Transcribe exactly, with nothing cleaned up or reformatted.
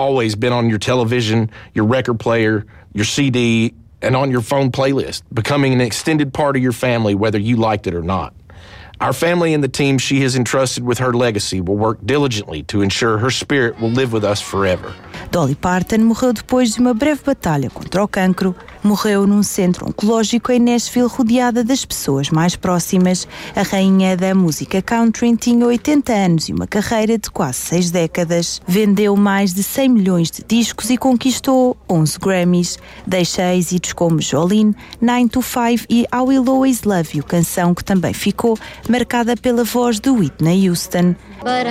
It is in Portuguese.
always been on your television, your record player, your C D, and on your phone playlist, becoming an extended part of your family, whether you liked it or not. Our family and the team she has entrusted with her legacy will work diligently to ensure her spirit will live with us forever. Dolly Parton morreu depois de uma breve batalha contra o cancro. Morreu num centro oncológico em Nashville, rodeada das pessoas mais próximas. A rainha da música country tinha oitenta anos e uma carreira de quase seis décadas. Vendeu mais de cem milhões de discos e conquistou onze Grammys. Deixa êxitos como Jolene, nine to five e I Will Always Love You, canção que também ficou marcada pela voz de Whitney Houston.